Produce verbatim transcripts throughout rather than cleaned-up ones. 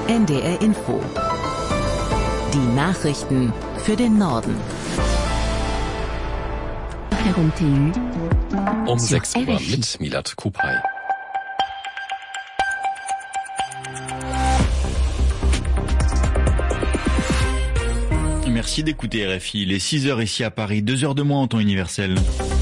N D R Info. Die Nachrichten für den Norden. Um sechs Uhr mit Milad Kupay. Merci d'écouter R F I. Il est six heures ici à Paris, deux heures de moins en temps universel.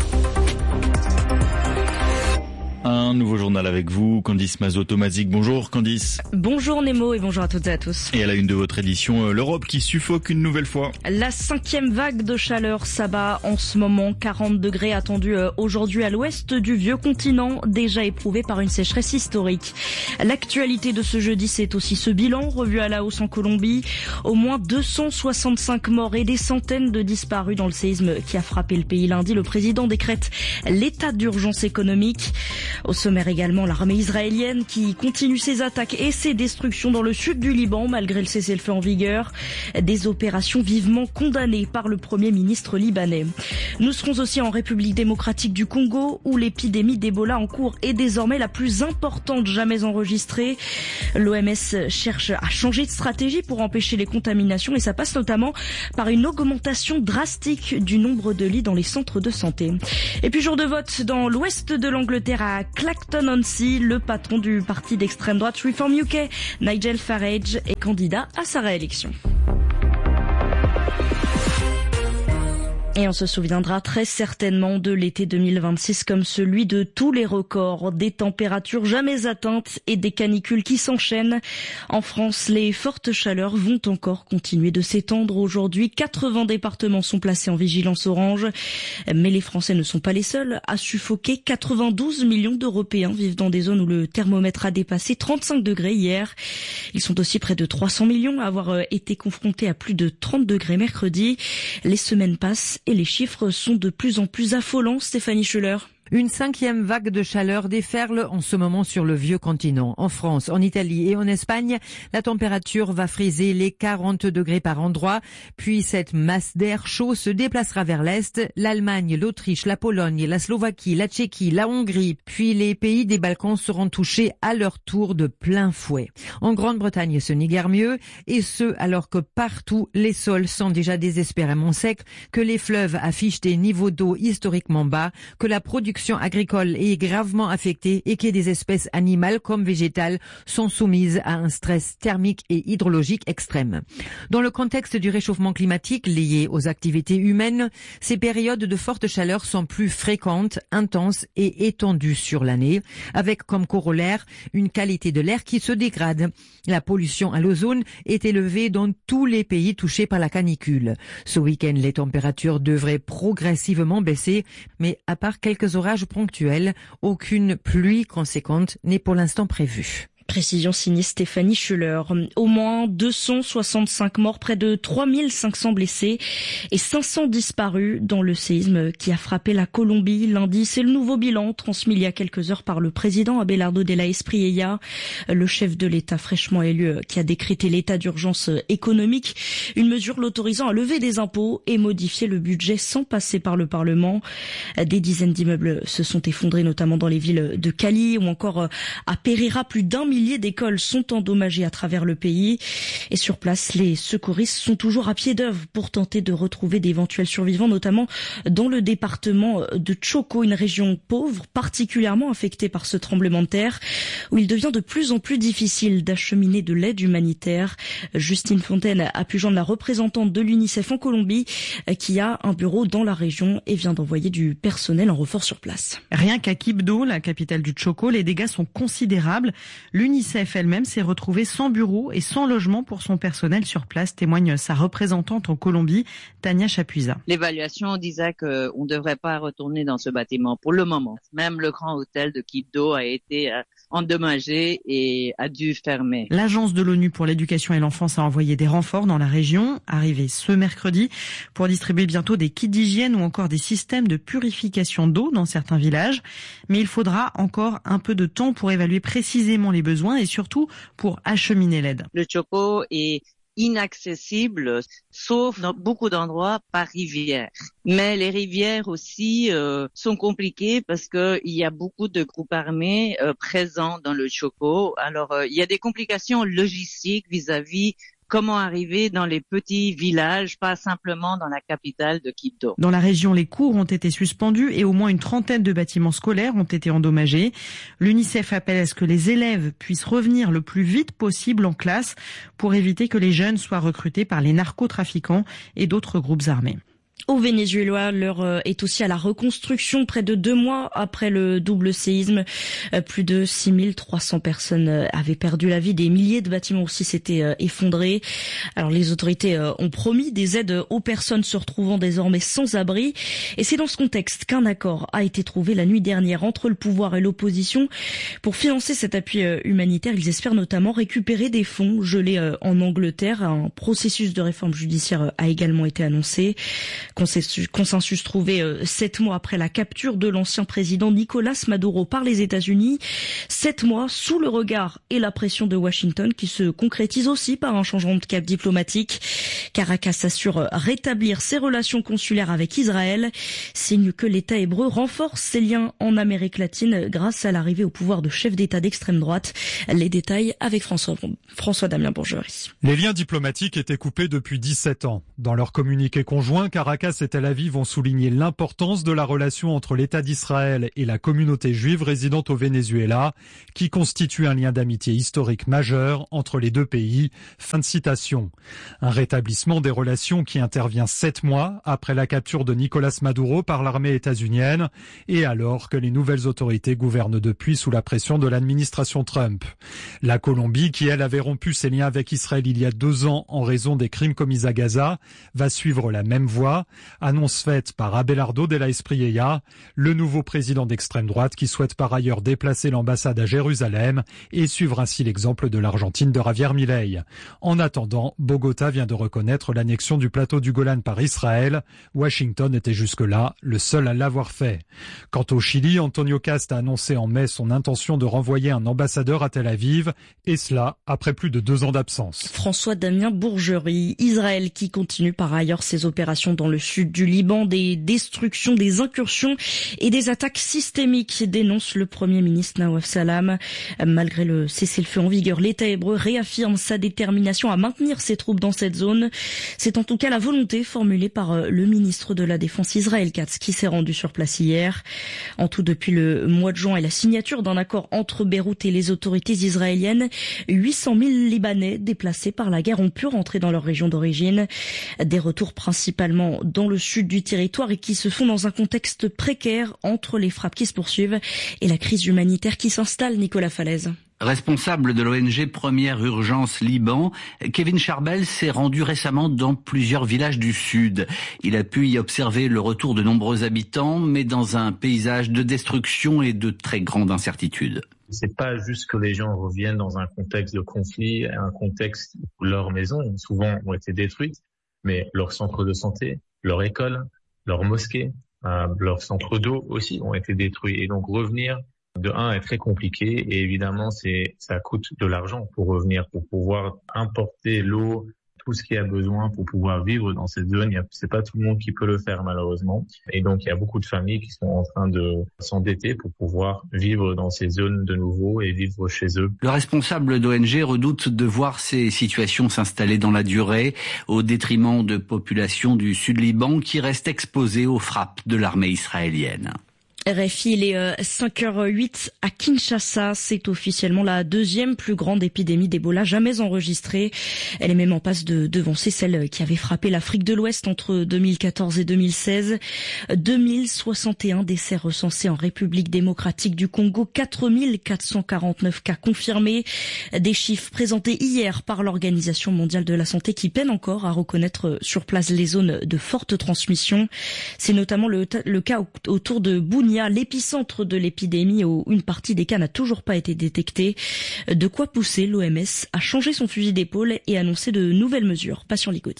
Un nouveau journal avec vous, Candice Mazot-Tomazic. Bonjour Candice. Bonjour Nemo et bonjour à toutes et à tous. Et à la une de votre édition, l'Europe qui suffoque une nouvelle fois. La cinquième vague de chaleur s'abat en ce moment. quarante degrés attendus aujourd'hui à l'ouest du vieux continent, déjà éprouvé par une sécheresse historique. L'actualité de ce jeudi, c'est aussi ce bilan revu à la hausse en Colombie. Au moins deux cent soixante-cinq morts et des centaines de disparus dans le séisme qui a frappé le pays lundi. Le président décrète l'état d'urgence économique. Au sommaire également, l'armée israélienne qui continue ses attaques et ses destructions dans le sud du Liban malgré le cessez-le-feu en vigueur. Des opérations vivement condamnées par le Premier ministre libanais. Nous serons aussi en République démocratique du Congo où l'épidémie d'Ebola en cours est désormais la plus importante jamais enregistrée. L'O M S cherche à changer de stratégie pour empêcher les contaminations et ça passe notamment par une augmentation drastique du nombre de lits dans les centres de santé. Et puis jour de vote dans l'ouest de l'Angleterre à Clacton-on-Sea, le patron du parti d'extrême droite Reform U K, Nigel Farage, est candidat à sa réélection. Et on se souviendra très certainement de l'été deux mille vingt-six comme celui de tous les records, des températures jamais atteintes et des canicules qui s'enchaînent. En France, les fortes chaleurs vont encore continuer de s'étendre. Aujourd'hui, quatre-vingts départements sont placés en vigilance orange. Mais les Français ne sont pas les seuls à suffoquer. quatre-vingt-douze millions d'Européens vivent dans des zones où le thermomètre a dépassé trente-cinq degrés hier. Ils sont aussi près de trois cents millions à avoir été confrontés à plus de trente degrés mercredi. Les semaines passent et les chiffres sont de plus en plus affolants. Stéphanie Schuller. Une cinquième vague de chaleur déferle en ce moment sur le vieux continent. En France, en Italie et en Espagne, la température va friser les quarante degrés par endroit. Puis cette masse d'air chaud se déplacera vers l'Est. L'Allemagne, l'Autriche, la Pologne, la Slovaquie, la Tchéquie, la Hongrie, puis les pays des Balkans seront touchés à leur tour de plein fouet. En Grande-Bretagne, ce n'est guère mieux, et ce alors que partout les sols sont déjà désespérément secs, que les fleuves affichent des niveaux d'eau historiquement bas, que la production agricole est gravement affectée et que des espèces animales comme végétales sont soumises à un stress thermique et hydrologique extrême. Dans le contexte du réchauffement climatique lié aux activités humaines, ces périodes de forte chaleur sont plus fréquentes, intenses et étendues sur l'année, avec comme corollaire une qualité de l'air qui se dégrade. La pollution à l'ozone est élevée dans tous les pays touchés par la canicule. Ce week-end, les températures devraient progressivement baisser, mais à part quelques orages ponctuels, aucune pluie conséquente n'est pour l'instant prévue. Précision signée Stéphanie Schuller. Au moins deux cent soixante-cinq morts, près de trois mille cinq cents blessés et cinq cents disparus dans le séisme qui a frappé la Colombie lundi. C'est le nouveau bilan transmis il y a quelques heures par le président Abelardo de la Espriella, le chef de l'État fraîchement élu qui a décrété l'état d'urgence économique, une mesure l'autorisant à lever des impôts et modifier le budget sans passer par le Parlement. Des dizaines d'immeubles se sont effondrés, notamment dans les villes de Cali ou encore à Pereira. Plus d'un millier d'écoles sont endommagées à travers le pays. Et sur place, les secouristes sont toujours à pied d'œuvre pour tenter de retrouver d'éventuels survivants, notamment dans le département de Chocó, une région pauvre, particulièrement affectée par ce tremblement de terre, où il devient de plus en plus difficile d'acheminer de l'aide humanitaire. Justine Fontaine a pu joindre la représentante de l'UNICEF en Colombie, qui a un bureau dans la région et vient d'envoyer du personnel en renfort sur place. Rien qu'à Quibdó, la capitale du Chocó, les dégâts sont considérables. L'UNICEF elle-même s'est retrouvée sans bureau et sans logement pour son personnel sur place, témoigne sa représentante en Colombie, Tania Chapuisa. L'évaluation disait qu'on ne devrait pas retourner dans ce bâtiment pour le moment. Même le grand hôtel de Quibdó a été endommagé et a dû fermer. L'agence de l'ONU pour l'éducation et l'enfance a envoyé des renforts dans la région, arrivés ce mercredi, pour distribuer bientôt des kits d'hygiène ou encore des systèmes de purification d'eau dans certains villages. Mais il faudra encore un peu de temps pour évaluer précisément les besoins et surtout pour acheminer l'aide. Le Chocó est inaccessible, sauf dans beaucoup d'endroits par rivière. Mais les rivières aussi euh, sont compliquées parce que il y a beaucoup de groupes armés euh, présents dans le Chocó. Alors euh, il y a des complications logistiques vis-à-vis comment arriver dans les petits villages, pas simplement dans la capitale de Quibdó. Dans la région, les cours ont été suspendus et au moins une trentaine de bâtiments scolaires ont été endommagés. L'UNICEF appelle à ce que les élèves puissent revenir le plus vite possible en classe pour éviter que les jeunes soient recrutés par les narcotrafiquants et d'autres groupes armés. Au Venezuela, l'heure est aussi à la reconstruction. Près de deux mois après le double séisme, plus de six mille trois cents personnes avaient perdu la vie. Des milliers de bâtiments aussi s'étaient effondrés. Alors les autorités ont promis des aides aux personnes se retrouvant désormais sans abri. Et c'est dans ce contexte qu'un accord a été trouvé la nuit dernière entre le pouvoir et l'opposition. Pour financer cet appui humanitaire, ils espèrent notamment récupérer des fonds gelés en Angleterre. Un processus de réforme judiciaire a également été annoncé. Consensus trouvé euh, sept mois après la capture de l'ancien président Nicolas Maduro par les États-Unis. Sept mois sous le regard et la pression de Washington qui se concrétise aussi par un changement de cap diplomatique. Caracas assure rétablir ses relations consulaires avec Israël, signe que l'État hébreu renforce ses liens en Amérique latine grâce à l'arrivée au pouvoir de chefs d'État d'extrême droite. Les détails avec François, François Damien Bourgerie. Les liens diplomatiques étaient coupés depuis dix-sept ans. Dans leur communiqué conjoint, Caracas et Tel Aviv ont souligné l'importance de la relation entre l'État d'Israël et la communauté juive résidente au Venezuela, qui constitue un lien d'amitié historique majeur entre les deux pays. Fin de citation. Un rétablissement des relations qui intervient sept mois après la capture de Nicolas Maduro par l'armée états-unienne et alors que les nouvelles autorités gouvernent depuis sous la pression de l'administration Trump. La Colombie, qui elle avait rompu ses liens avec Israël il y a deux ans en raison des crimes commis à Gaza, va suivre la même voie. Annonce faite par Abelardo de la Espriella, le nouveau président d'extrême droite qui souhaite par ailleurs déplacer l'ambassade à Jérusalem et suivre ainsi l'exemple de l'Argentine de Javier Milei. En attendant, Bogota vient de reconnaître l'annexion du plateau du Golan par Israël. Washington était jusque-là le seul à l'avoir fait. Quant au Chili, Antonio Cast a annoncé en mai son intention de renvoyer un ambassadeur à Tel Aviv, et cela après plus de deux ans d'absence. François Damien Bourgerie. Israël qui continue par ailleurs ses opérations dans le sud du Liban, des destructions, des incursions et des attaques systémiques, dénonce le Premier ministre Nawaf Salam. Malgré le cessez-le-feu en vigueur, l'État hébreu réaffirme sa détermination à maintenir ses troupes dans cette zone. C'est en tout cas la volonté formulée par le ministre de la Défense Israël Katz qui s'est rendu sur place hier. En tout, depuis le mois de juin et la signature d'un accord entre Beyrouth et les autorités israéliennes, huit cent mille Libanais déplacés par la guerre ont pu rentrer dans leur région d'origine. Des retours principalement dans le sud du territoire et qui se font dans un contexte précaire entre les frappes qui se poursuivent et la crise humanitaire qui s'installe. Nicolas Falaise. Responsable de l'O N G Première Urgence Liban, Kevin Charbel s'est rendu récemment dans plusieurs villages du Sud. Il a pu y observer le retour de nombreux habitants, mais dans un paysage de destruction et de très grande incertitude. C'est pas juste que les gens reviennent dans un contexte de conflit, un contexte où leurs maisons, souvent, ont été détruites, mais leur centre de santé, leur école, leur mosquée, euh, leur centre d'eau aussi ont été détruits. Et donc revenir de un est très compliqué et évidemment c'est ça coûte de l'argent pour revenir, pour pouvoir importer l'eau, tout ce qu'il y a besoin pour pouvoir vivre dans cette zone. C'est pas tout le monde qui peut le faire malheureusement. Et donc il y a beaucoup de familles qui sont en train de s'endetter pour pouvoir vivre dans ces zones de nouveau et vivre chez eux. Le responsable d'O N G redoute de voir ces situations s'installer dans la durée au détriment de populations du Sud-Liban qui restent exposées aux frappes de l'armée israélienne. R F I, il est cinq heures huit à Kinshasa. C'est officiellement la deuxième plus grande épidémie d'Ebola jamais enregistrée. Elle est même en passe de devancer celle qui avait frappé l'Afrique de l'Ouest entre deux mille quatorze et deux mille seize. deux mille soixante et un décès recensés en République démocratique du Congo, quatre mille quatre cent quarante-neuf cas confirmés. Des chiffres présentés hier par l'Organisation mondiale de la santé qui peine encore à reconnaître sur place les zones de forte transmission. C'est notamment le, le cas autour de Bunia, l'épicentre de l'épidémie où une partie des cas n'a toujours pas été détectée. De quoi pousser l'O M S à changer son fusil d'épaule et annoncer de nouvelles mesures. Patient Ligotti.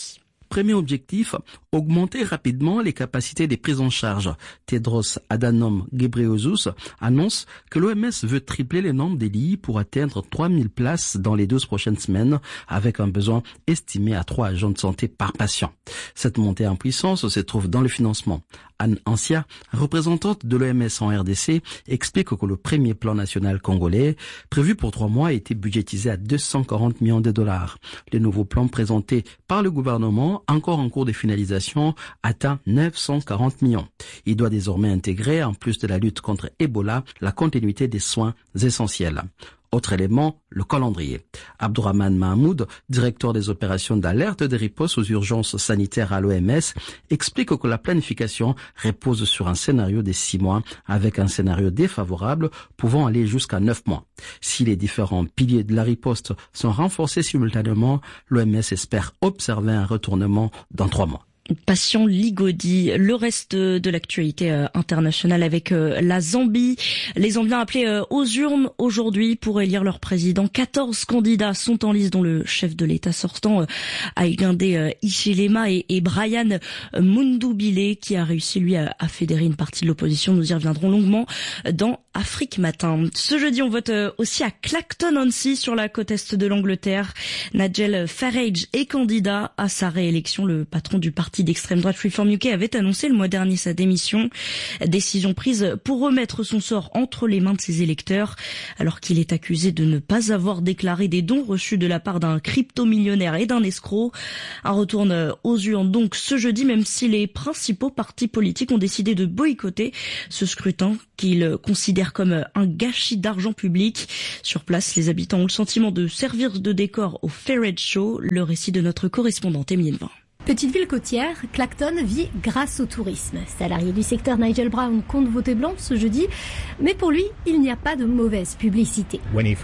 Premier objectif, augmenter rapidement les capacités des prises en charge. Tedros Adhanom Ghebreyesus annonce que l'O M S veut tripler le nombre des lits pour atteindre trois mille places dans les douze prochaines semaines, avec un besoin estimé à trois agents de santé par patient. Cette montée en puissance se trouve dans le financement. Anne Ancia, représentante de l'O M S en R D C, explique que le premier plan national congolais, prévu pour trois mois, a été budgétisé à deux cent quarante millions de dollars. Le nouveau plan présenté par le gouvernement, encore en cours de finalisation, atteint neuf cent quarante millions. Il doit désormais intégrer, en plus de la lutte contre Ebola, la continuité des soins essentiels. Autre élément, le calendrier. Abdourahmane Mahmoud, directeur des opérations d'alerte de riposte aux urgences sanitaires à l'O M S, explique que la planification repose sur un scénario de six mois avec un scénario défavorable pouvant aller jusqu'à neuf mois. Si les différents piliers de la riposte sont renforcés simultanément, l'O M S espère observer un retournement dans trois mois. Patient Ligodi. Le reste de l'actualité euh, internationale avec euh, la Zambie. Les Zambiens appelés euh, aux urnes aujourd'hui pour élire leur président. quatorze candidats sont en lice, dont le chef de l'État sortant, euh, Hakainde euh, Hichilema, et, et Brian Mundubile, qui a réussi, lui, à, à fédérer une partie de l'opposition. Nous y reviendrons longuement dans Afrique Matin. Ce jeudi, on vote euh, aussi à Clacton-on-Sea, sur la côte est de l'Angleterre. Nigel Farage est candidat à sa réélection. Le patron du parti d'extrême droite Reform U K avait annoncé le mois dernier sa démission. Décision prise pour remettre son sort entre les mains de ses électeurs, alors qu'il est accusé de ne pas avoir déclaré des dons reçus de la part d'un crypto-millionnaire et d'un escroc. Un retour aux urnes donc ce jeudi, même si les principaux partis politiques ont décidé de boycotter ce scrutin qu'ils considèrent comme un gâchis d'argent public. Sur place, les habitants ont le sentiment de servir de décor au Farage Show. Le récit de notre correspondante Émilie Vin. Petite ville côtière, Clacton vit grâce au tourisme. Salarié du secteur, Nigel Brown compte voter blanc ce jeudi, mais pour lui, il n'y a pas de mauvaise publicité.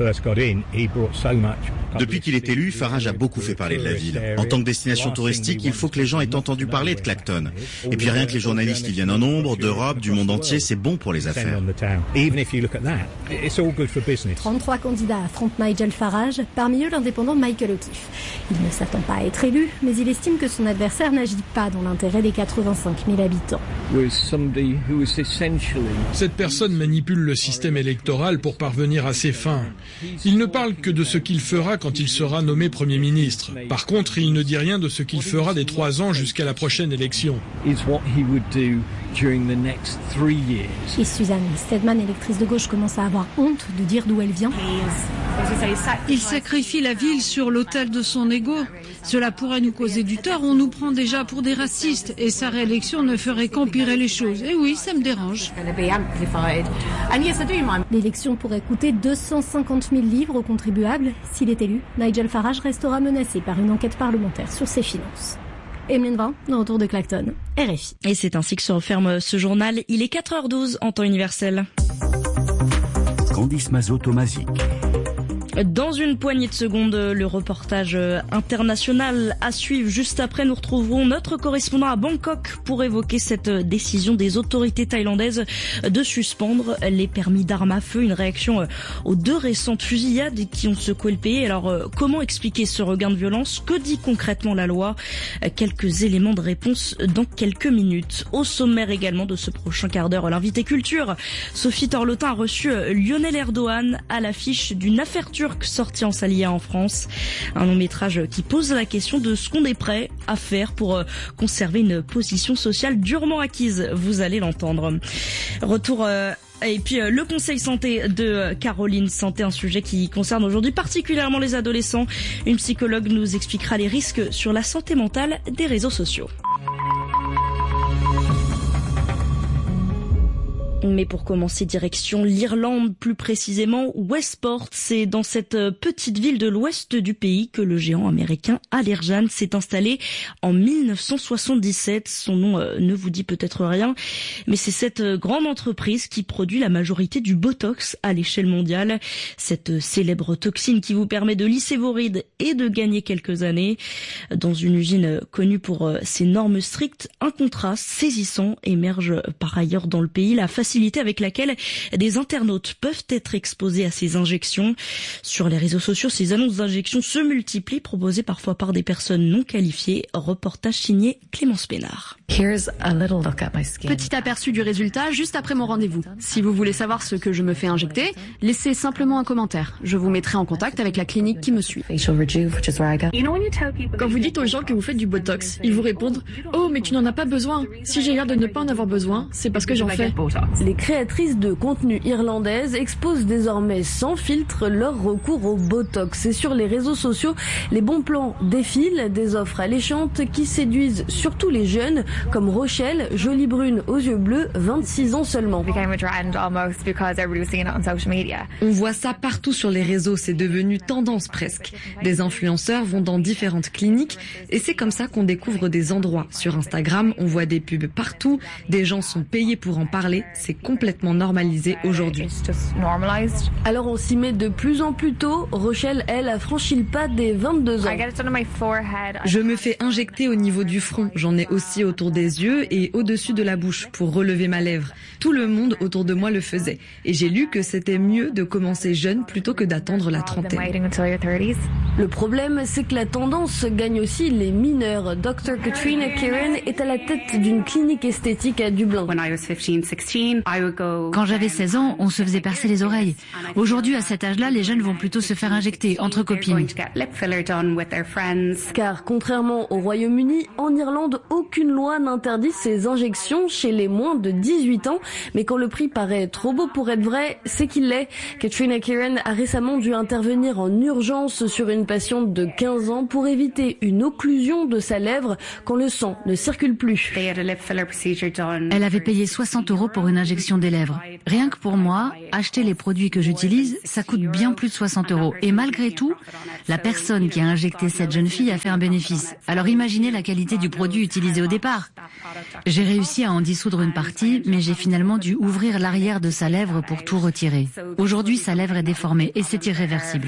Depuis qu'il est élu, Farage a beaucoup fait parler de la ville. En tant que destination touristique, il faut que les gens aient entendu parler de Clacton. Et puis rien que les journalistes qui viennent en nombre, d'Europe, du monde entier, c'est bon pour les affaires. trente-trois candidats affrontent Nigel Farage, parmi eux l'indépendant Michael O'Keefe. Il ne s'attend pas à être élu, mais il estime que son adversaire n'agit pas dans l'intérêt des quatre-vingt-cinq mille habitants. Cette personne manipule le système électoral pour parvenir à ses fins. Il ne parle que de ce qu'il fera quand il sera nommé Premier ministre. Par contre, il ne dit rien de ce qu'il fera des trois ans jusqu'à la prochaine élection. Et Suzanne Stedman, électrice de gauche, commence à avoir honte de dire d'où elle vient. Il sacrifie la ville sur l'autel de son ego. Cela pourrait nous causer du tort. On nous prend déjà pour des racistes et sa réélection ne ferait qu'empirer les choses. Et oui, ça me dérange. L'élection pourrait coûter deux cent cinquante mille livres aux contribuables. S'il est élu, Nigel Farage restera menacé par une enquête parlementaire sur ses finances. Emeline Vin, de retour de Clacton, R F I. Et c'est ainsi que se referme ce journal. Il est quatre heures douze en temps universel. Candice Mazot-Tomazic. Dans une poignée de secondes, le reportage international à suivre. Juste après, nous retrouverons notre correspondant à Bangkok pour évoquer cette décision des autorités thaïlandaises de suspendre les permis d'armes à feu. Une réaction aux deux récentes fusillades qui ont secoué le pays. Alors, comment expliquer ce regain de violence? Que dit concrètement la loi? Quelques éléments de réponse dans quelques minutes. Au sommaire également de ce prochain quart d'heure, l'invité culture, Sophie Torlotin, a reçu Lionel Erdogan à l'affiche d'une affaire turque sorti en salia en France. Un long métrage qui pose la question de ce qu'on est prêt à faire pour euh, conserver une position sociale durement acquise. Vous allez l'entendre. Retour... Euh Et puis euh, le conseil santé de euh, Caroline Santé, un sujet qui concerne aujourd'hui particulièrement les adolescents. Une psychologue nous expliquera les risques sur la santé mentale des réseaux sociaux. Mais pour commencer, direction l'Irlande, plus précisément Westport. C'est dans cette petite ville de l'ouest du pays que le géant américain Allergan s'est installé en mille neuf cent soixante-dix-sept. Son nom euh, ne vous dit peut-être rien, mais c'est cette grande entreprise qui produit la majorité du Botox à l'échelle mondiale. Cette célèbre toxine qui vous permet de lisser vos rides et de gagner quelques années. Dans une usine connue pour ses normes strictes, un contraste saisissant émerge par ailleurs dans le pays. La facilité facilité avec laquelle des internautes peuvent être exposés à ces injections. Sur les réseaux sociaux, ces annonces d'injections se multiplient, proposées parfois par des personnes non qualifiées. Reportage signé Clémence Pénard. Petit aperçu du résultat juste après mon rendez-vous. Si vous voulez savoir ce que je me fais injecter, laissez simplement un commentaire. Je vous mettrai en contact avec la clinique qui me suit. Quand vous dites aux gens que vous faites du Botox, ils vous répondent « Oh, mais tu n'en as pas besoin. Si j'ai l'air de ne pas en avoir besoin, c'est parce que j'en fais. » Les créatrices de contenu irlandaises exposent désormais sans filtre leur recours au Botox. Et sur les réseaux sociaux, les bons plans défilent, des offres alléchantes qui séduisent surtout les jeunes, comme Rochelle, jolie brune aux yeux bleus, vingt-six ans seulement. On voit ça partout sur les réseaux, c'est devenu tendance presque. Des influenceurs vont dans différentes cliniques et c'est comme ça qu'on découvre des endroits. Sur Instagram, on voit des pubs partout, des gens sont payés pour en parler, c'est complètement normalisé aujourd'hui. Alors on s'y met de plus en plus tôt. Rochelle, elle, a franchi le pas des vingt-deux ans. Je me fais injecter au niveau du front, j'en ai aussi autour des yeux et au-dessus de la bouche pour relever ma lèvre. Tout le monde autour de moi le faisait et j'ai lu que c'était mieux de commencer jeune plutôt que d'attendre la trentaine. Le problème, c'est que la tendance gagne aussi les mineurs. docteur Katrina Kieran est à la tête d'une clinique esthétique à Dublin. Quand j'avais seize ans, on se faisait percer les oreilles. Aujourd'hui, à cet âge-là, les jeunes vont plutôt se faire injecter entre copines. Car contrairement au Royaume-Uni, en Irlande, aucune loi n'interdit ces injections chez les moins de dix-huit ans. Mais quand le prix paraît trop beau pour être vrai, c'est qu'il l'est. Katrina Kieran a récemment dû intervenir en urgence sur une patiente de quinze ans pour éviter une occlusion de sa lèvre quand le sang ne circule plus. Elle avait payé soixante euros pour une injection des lèvres. Rien que pour moi, acheter les produits que j'utilise, ça coûte bien plus de soixante euros. Et malgré tout, la personne qui a injecté cette jeune fille a fait un bénéfice. Alors imaginez la qualité du produit utilisé au départ. J'ai réussi à en dissoudre une partie, mais j'ai finalement dû ouvrir l'arrière de sa lèvre pour tout retirer. Aujourd'hui, sa lèvre est déformée et c'est irréversible.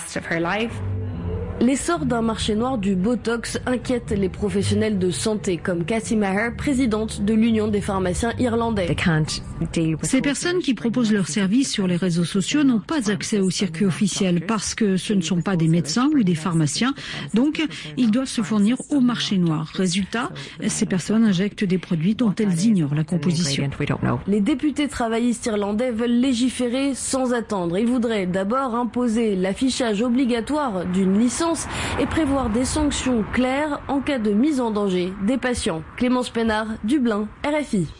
L'essor d'un marché noir du Botox inquiète les professionnels de santé, comme Cathy Maher, présidente de l'Union des pharmaciens irlandais. Ces personnes qui proposent leurs services sur les réseaux sociaux n'ont pas accès au circuit officiel parce que ce ne sont pas des médecins ou des pharmaciens, donc ils doivent se fournir au marché noir. Résultat, ces personnes injectent des produits dont elles ignorent la composition. Les députés travaillistes irlandais veulent légiférer sans attendre. Ils voudraient d'abord imposer l'affichage obligatoire d'une licence et prévoir des sanctions claires en cas de mise en danger des patients. Clémence Pénard, Dublin, R F I.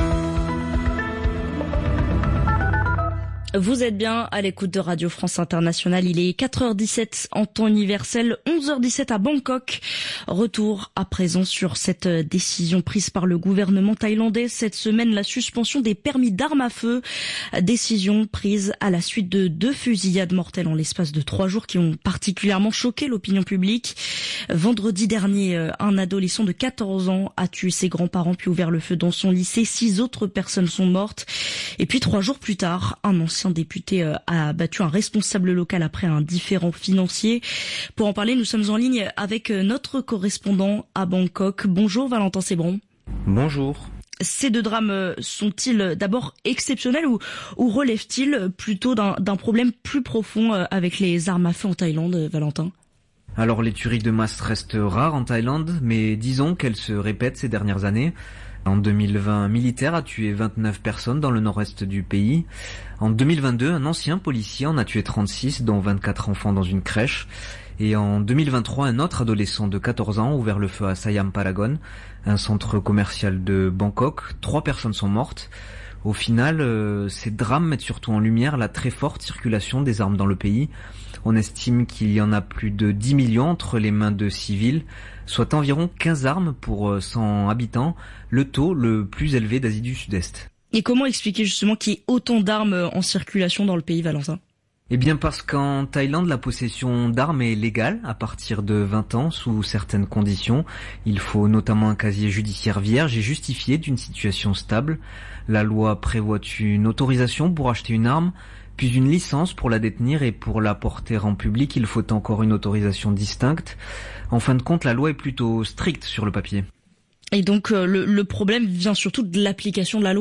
Vous êtes bien à l'écoute de Radio France Internationale. Il est quatre heures dix-sept en temps universel, onze heures dix-sept à Bangkok. Retour à présent sur cette décision prise par le gouvernement thaïlandais cette semaine, la suspension des permis d'armes à feu. Décision prise à la suite de deux fusillades mortelles en l'espace de trois jours qui ont particulièrement choqué l'opinion publique. Vendredi dernier, un adolescent de quatorze ans a tué ses grands-parents puis ouvert le feu dans son lycée. Six autres personnes sont mortes. Et puis trois jours plus tard, un ancien député a battu un responsable local après un différend financier. Pour en parler, nous sommes en ligne avec notre correspondant à Bangkok. Bonjour Valentin Sébron. Bonjour. Ces deux drames sont-ils d'abord exceptionnels ou, ou relèvent-ils plutôt d'un, d'un problème plus profond avec les armes à feu en Thaïlande, Valentin ? Alors les tueries de masse restent rares en Thaïlande, mais disons qu'elles se répètent ces dernières années. En deux mille vingt, un militaire a tué vingt-neuf personnes dans le nord-est du pays. En deux mille vingt-deux, un ancien policier en a tué trente-six, dont vingt-quatre enfants dans une crèche. Et en deux mille vingt-trois, un autre adolescent de quatorze ans a ouvert le feu à Siam Paragon, un centre commercial de Bangkok. Trois personnes sont mortes. Au final, euh, ces drames mettent surtout en lumière la très forte circulation des armes dans le pays. On estime qu'il y en a plus de dix millions entre les mains de civils, soit environ quinze armes pour cent habitants, le taux le plus élevé d'Asie du Sud-Est. Et comment expliquer justement qu'il y ait autant d'armes en circulation dans le pays, Valentin ? Eh bien parce qu'en Thaïlande, la possession d'armes est légale à partir de vingt ans sous certaines conditions. Il faut notamment un casier judiciaire vierge et justifié d'une situation stable. La loi prévoit une autorisation pour acheter une arme, puis une licence pour la détenir, et pour la porter en public, il faut encore une autorisation distincte. En fin de compte, la loi est plutôt stricte sur le papier. Et donc euh, le, le problème vient surtout de l'application de la loi ?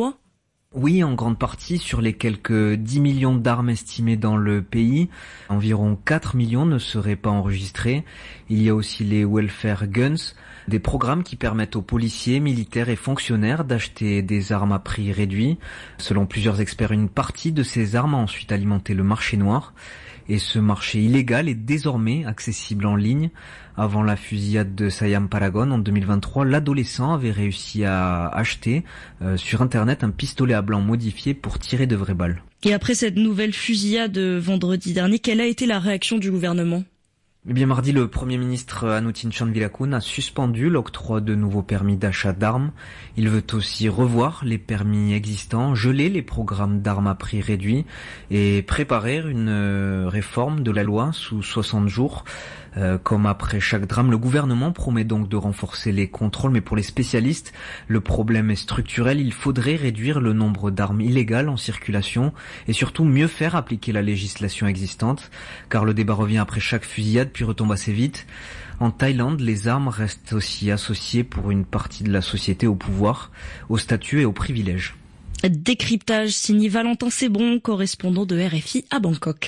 Oui, en grande partie. Sur les quelques dix millions d'armes estimées dans le pays, environ quatre millions ne seraient pas enregistrées. Il y a aussi les welfare guns, des programmes qui permettent aux policiers, militaires et fonctionnaires d'acheter des armes à prix réduit. Selon plusieurs experts, une partie de ces armes a ensuite alimenté le marché noir. Et ce marché illégal est désormais accessible en ligne. Avant la fusillade de Siam Paragon en deux mille vingt-trois, l'adolescent avait réussi à acheter euh, sur internet un pistolet à blanc modifié pour tirer de vraies balles. Et après cette nouvelle fusillade vendredi dernier, quelle a été la réaction du gouvernement ? Eh bien, mardi, le Premier ministre Anutin Chanvilakun a suspendu l'octroi de nouveaux permis d'achat d'armes. Il veut aussi revoir les permis existants, geler les programmes d'armes à prix réduit et préparer une réforme de la loi sous soixante jours. Euh, comme après chaque drame, le gouvernement promet donc de renforcer les contrôles, mais pour les spécialistes, le problème est structurel. Il faudrait réduire le nombre d'armes illégales en circulation et surtout mieux faire appliquer la législation existante, car le débat revient après chaque fusillade puis retombe assez vite. En Thaïlande, les armes restent aussi associées pour une partie de la société au pouvoir, au statut et aux privilèges. Décryptage signé Valentin Sebron, correspondant de R F I à Bangkok.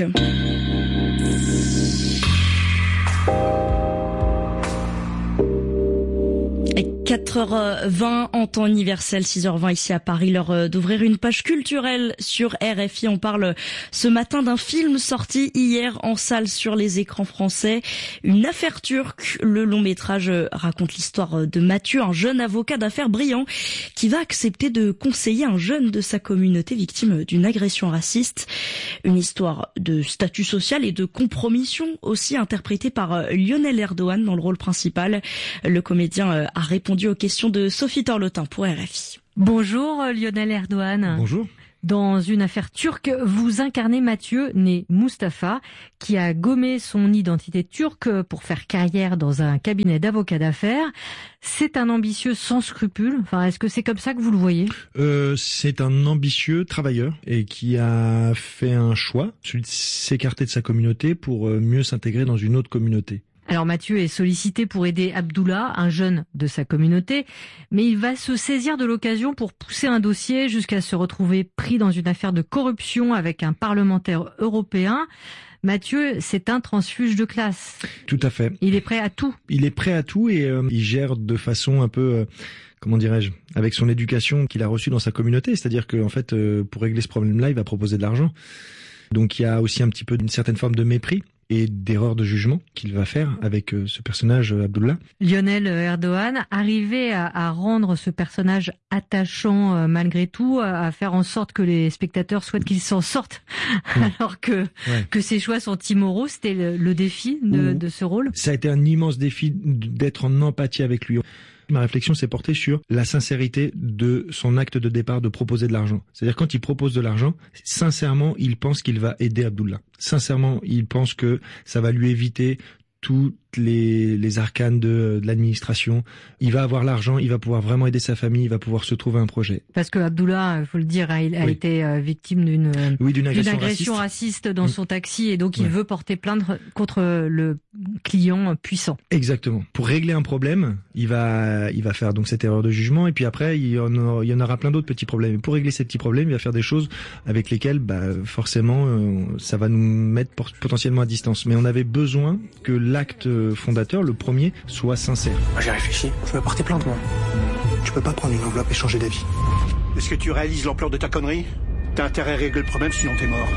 quatre heures vingt en temps universel, six heures vingt ici à Paris, l'heure d'ouvrir une page culturelle sur R F I. On parle ce matin d'un film sorti hier en salle sur les écrans français, Une affaire turque. Le long métrage raconte l'histoire de Mathieu, un jeune avocat d'affaires brillant qui va accepter de conseiller un jeune de sa communauté victime d'une agression raciste. Une histoire de statut social et de compromission aussi, interprétée par Lionel Erdogan dans le rôle principal. Le comédien a répondu aux questions de Sophie Torlotin pour R F I. Bonjour Lionel Erdogan. Bonjour. Dans Une affaire turque, vous incarnez Mathieu, né Mustapha, qui a gommé son identité turque pour faire carrière dans un cabinet d'avocats d'affaires. C'est un ambitieux sans scrupules. Enfin, est-ce que c'est comme ça que vous le voyez ? euh, C'est un ambitieux travailleur et qui a fait un choix, celui de s'écarter de sa communauté pour mieux s'intégrer dans une autre communauté. Alors Mathieu est sollicité pour aider Abdullah, un jeune de sa communauté, mais il va se saisir de l'occasion pour pousser un dossier jusqu'à se retrouver pris dans une affaire de corruption avec un parlementaire européen. Mathieu, c'est un transfuge de classe. Tout à fait. Il est prêt à tout. Il est prêt à tout et euh, il gère de façon un peu, euh, comment dirais-je, avec son éducation qu'il a reçue dans sa communauté. C'est-à-dire qu'en fait, euh, pour régler ce problème-là, il va proposer de l'argent. Donc il y a aussi un petit peu d'une certaine forme de mépris et d'erreur de jugement qu'il va faire avec euh, ce personnage euh, Abdullah. Lionel Erdogan, arriver à, à rendre ce personnage attachant euh, malgré tout, à, à faire en sorte que les spectateurs souhaitent qu'il s'en sorte, mmh. alors que ouais. que ses choix sont immoraux, c'était le, le défi de, mmh. de ce rôle. Ça a été un immense défi d'être en empathie avec lui. Ma réflexion s'est portée sur la sincérité de son acte de départ de proposer de l'argent. C'est-à-dire quand il propose de l'argent, sincèrement, il pense qu'il va aider Abdullah. Sincèrement, il pense que ça va lui éviter toutes les, les arcanes de, de l'administration. Il va avoir l'argent, il va pouvoir vraiment aider sa famille, il va pouvoir se trouver un projet. Parce que Abdullah, il faut le dire, il a oui. été euh, victime d'une oui, d'une agression, d'une agression raciste. raciste dans mmh. son taxi et donc il ouais. veut porter plainte contre le client puissant. Exactement. Pour régler un problème, il va il va faire donc cette erreur de jugement et puis après il y en aura, il y en aura plein d'autres petits problèmes. Et pour régler ces petits problèmes, il va faire des choses avec lesquelles bah forcément euh, ça va nous mettre potentiellement à distance. Mais on avait besoin que l'acte fondateur, le premier, soit sincère. Moi j'ai réfléchi, je vais porter plainte moi. Tu peux pas prendre une enveloppe et changer d'avis. Est-ce que tu réalises l'ampleur de ta connerie ? T'as intérêt à régler le problème sinon t'es mort.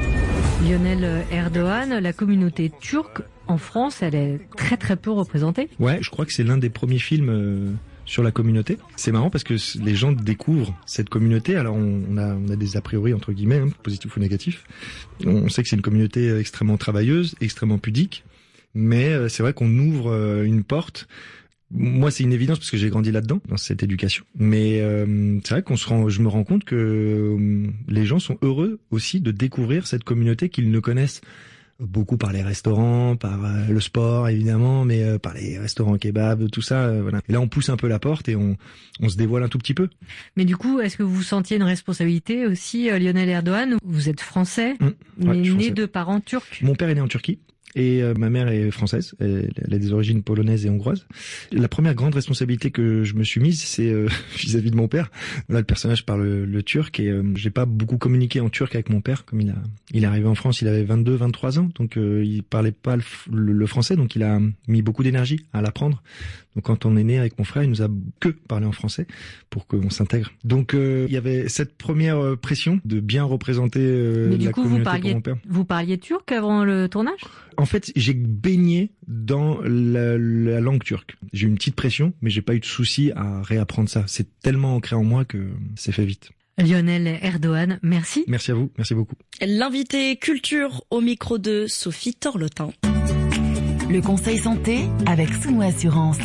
Lionel Erdogan, la communauté turque en France, elle est très très peu représentée. Ouais, je crois que c'est l'un des premiers films euh, sur la communauté. C'est marrant parce que les gens découvrent cette communauté. Alors on, on a on a des a priori entre guillemets, hein, positifs ou négatifs. On sait que c'est une communauté extrêmement travailleuse, extrêmement pudique. Mais c'est vrai qu'on ouvre une porte. Moi, c'est une évidence parce que j'ai grandi là-dedans, dans cette éducation. Mais euh, c'est vrai qu'on se rend, je me rends compte que euh, les gens sont heureux aussi de découvrir cette communauté qu'ils ne connaissent beaucoup par les restaurants, par euh, le sport évidemment, mais euh, par les restaurants kebab, tout ça. Euh, voilà. Et là, on pousse un peu la porte et on, on se dévoile un tout petit peu. Mais du coup, est-ce que vous sentiez une responsabilité aussi, euh, Lionel Erdogan ? Vous êtes français, mmh, ouais, mais né de parents turcs. Mon père est né en Turquie. Et euh, ma mère est française, elle, elle a des origines polonaises et hongroises. La première grande responsabilité que je me suis mise, c'est euh, vis-à-vis de mon père. Là, le personnage parle le, le turc et euh, j'ai pas beaucoup communiqué en turc avec mon père, comme il a, il est arrivé en France, il avait vingt-deux, vingt-trois ans, donc euh, il parlait pas le, le, le français, donc il a mis beaucoup d'énergie à l'apprendre. Donc quand on est né avec mon frère, il nous a que parlé en français pour qu'on s'intègre. Donc euh, il y avait cette première pression de bien représenter euh, Mais du la coup, communauté vous parliez, pour mon père. vous parliez turc avant le tournage ? En fait, j'ai baigné dans la, la langue turque. J'ai eu une petite pression, mais j'ai pas eu de souci à réapprendre ça. C'est tellement ancré en moi que c'est fait vite. Lionel Erdogan, merci. Merci à vous, merci beaucoup. L'invité culture au micro de Sophie Torlotin. Le conseil santé avec Souno Assurance.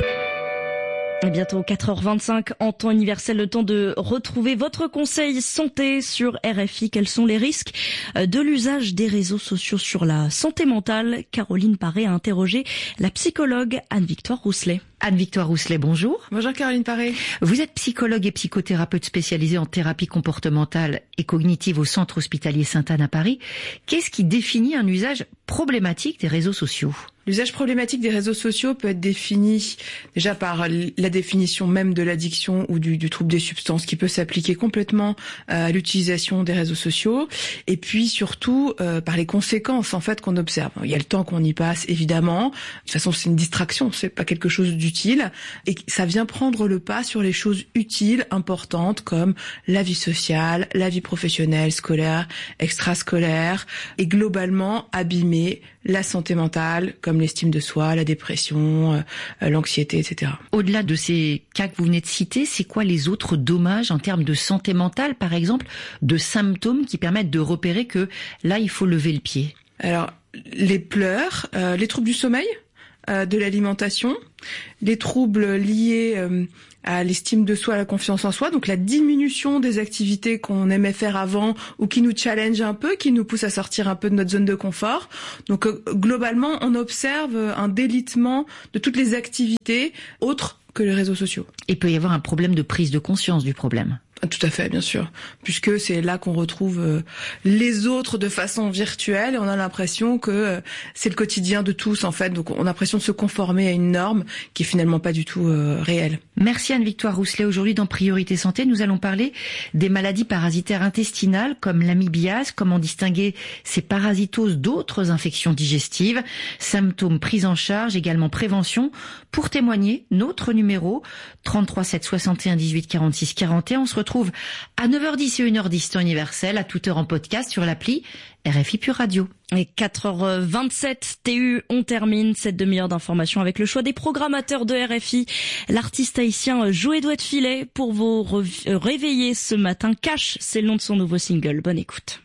Et bientôt quatre heures vingt-cinq en temps universel, le temps de retrouver votre conseil santé sur R F I. Quels sont les risques de l'usage des réseaux sociaux sur la santé mentale ? Caroline Paré a interrogé la psychologue Anne-Victoire Rousselet. Anne-Victoire Rousselet, bonjour. Bonjour Caroline Paré. Vous êtes psychologue et psychothérapeute spécialisée en thérapie comportementale et cognitive au Centre hospitalier Sainte-Anne à Paris. Qu'est-ce qui définit un usage problématique des réseaux sociaux ? L'usage problématique des réseaux sociaux peut être défini déjà par la définition même de l'addiction ou du, du trouble des substances qui peut s'appliquer complètement à l'utilisation des réseaux sociaux et puis surtout euh, par les conséquences en fait qu'on observe. Il y a le temps qu'on y passe évidemment. De toute façon, c'est une distraction, c'est pas quelque chose d'utile et ça vient prendre le pas sur les choses utiles, importantes comme la vie sociale, la vie professionnelle, scolaire, extrascolaire et globalement abîmer la santé mentale comme l'estime de soi, la dépression, euh, l'anxiété, et cetera. Au-delà de ces cas que vous venez de citer, c'est quoi les autres dommages en termes de santé mentale, par exemple, de symptômes qui permettent de repérer que là, il faut lever le pied ? Alors, les pleurs, euh, les troubles du sommeil, euh, de l'alimentation, les troubles liés euh, à l'estime de soi, à la confiance en soi, donc la diminution des activités qu'on aimait faire avant ou qui nous challenge un peu, qui nous pousse à sortir un peu de notre zone de confort. Donc euh, globalement, on observe un délitement de toutes les activités autres que les réseaux sociaux. Il peut y avoir un problème de prise de conscience du problème. Tout à fait, bien sûr, puisque c'est là qu'on retrouve euh, les autres de façon virtuelle et on a l'impression que euh, c'est le quotidien de tous en fait, donc on a l'impression de se conformer à une norme qui est finalement pas du tout euh, réelle. Merci Anne-Victoire Rousselet. Aujourd'hui dans Priorité Santé, nous allons parler des maladies parasitaires intestinales comme l'amibiase, comment distinguer ces parasitoses d'autres infections digestives, symptômes, prise en charge, également prévention. Pour témoigner, notre numéro trente-trois sept soixante et un dix-huit quarante-six quarante et un, on se retrouve à neuf heures dix et une heure dix temps universel, à toute heure en podcast sur l'appli R F I Pure Radio. Et quatre heures vingt-sept T U, on termine cette demi-heure d'information avec le choix des programmateurs de R F I. L'artiste haïtien Joé Douette Filet pour vous réveiller ce matin. Cash, c'est le nom de son nouveau single. Bonne écoute.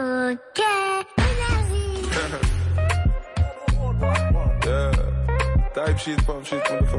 Ok. Type shit, pump shit,